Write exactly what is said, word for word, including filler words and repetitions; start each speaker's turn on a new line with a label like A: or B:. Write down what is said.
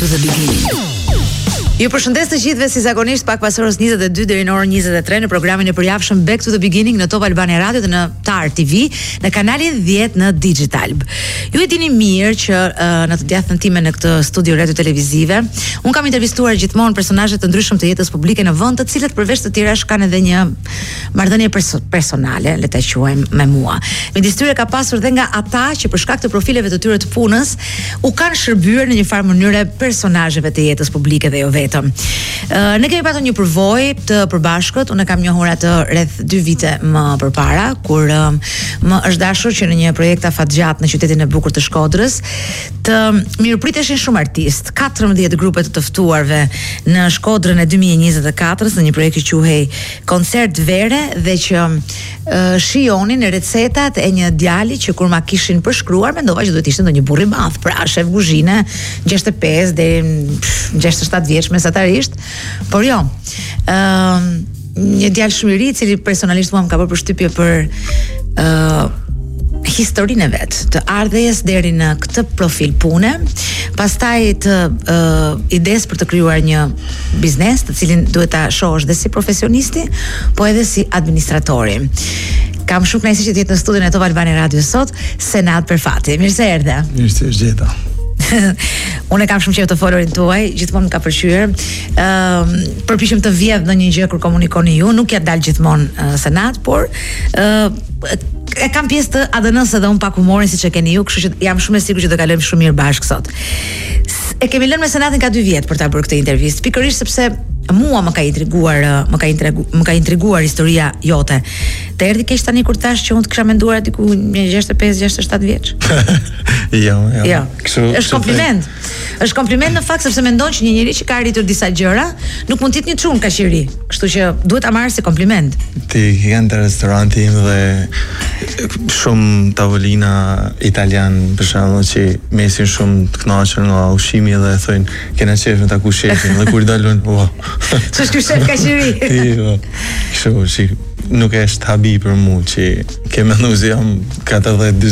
A: to the beginning. Ju përshëndes të gjithëve si zakonisht pak pas orës njëzet e dy deri në orën njëzet e tre në programin e përjavshëm Back to the Beginning në Top Albania Radio dhe në Tar T V në kanalin dhjetë në Digital. Ju e dini mirë që uh, në të djathtën time në këtë studio radio televizive, un kam intervistuar gjithmonë personazhe të ndryshëm të jetës publike në vend, të cilët përveç të tjerash kanë edhe një marrëdhënie perso personale, le ta quajmë me mua. Midis tyre ka pasur dhe nga ata që për shkak të profileve të tyre të punës u kanë shërbyer në një farë mënyre personazheve të jetës publike dhe jo vetëm. Uh, ne kemi patur një përvojë të përbashkët, unë kam njohur atë rreth dy vite më përpara, kur uh, më është dashur që në një projekt afatgjat në qytetin e bukur të Shkodrës të mirëpriteshin shumë artistë, katërmbëdhjetë grupe të të ftuarve në Shkodrën e dy mijë e njëzet e katër në një projekt që quhej Koncert Vere dhe që uh, shijonin recetat e një djali që kur ma kishin përshkruar mendova që duhet ishte ndonjë burr i madh, pra shef kuzhine gjashtëdhjetë e pesë deri gjashtëdhjetë e shtatë vjeç mesatarisht, por jo. Ëm uh, një djalë shumë i ri, i cili personalisht mua më ka bërë përshtypje për ë uh, historinë e vet, të ardhes deri në këtë profil pune, pastaj të uh, ides për të krijuar një biznes, të cilin duhet ta shohësh dhe si profesionisti, po edhe si administratori. Kam shumë kënaqësi që të jetë në studion e Top Albania Radio sot, Senat Perfati. Mirë se erdhe.
B: Mirë se gjeta.
A: Unë kam shumë qejf të folorin tuaj, gjithmonë më ka pëlqyer. Ëm uh, përpiqem të vjedh ndonjë gjë kur komunikoni ju, nuk ja dal gjithmonë uh, Senat, por ë uh, e kam pjesë të A D N-s edhe un pak humorin siç e keni ju, kështu që jam shumë e sigurt që do kalojmë shumë mirë bashkë sot. E kemi lënë me Senatin ka dy vjet për ta bërë këtë intervistë, pikërisht sepse mua më ka intriguar, më ka intriguar, më ka intriguar historia jote. Të erdhi keq tani kur thash që unë të kisha menduar diku në gjashtëdhjetë e pesë gjashtëdhjetë e shtatë vjeç.
B: Jo, jo.
A: Jo. Është kompliment. Është kompliment në fakt sepse mendon që një njerëz që ka arritur disa gjëra nuk mund të jetë një çun kaq i ri. Kështu që duhet ta marrësh si kompliment.
B: Ti kanë të restoranti im dhe shumë tavolina italian për shembull që mesin shumë të kënaqur nga ushqimi dhe thonë kena qejf me ta ku shefin dhe kur dalun wow.
A: Ç'është ky shef kaq i ri?
B: Jo. Kështu që nuk është habi për mua që kemë menduar se jam katërdhjetë